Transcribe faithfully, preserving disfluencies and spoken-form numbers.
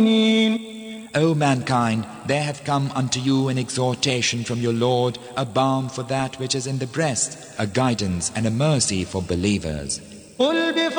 O mankind, there hath come unto you an exhortation from your Lord, a balm for that which is in the breast, a guidance and a mercy for believers.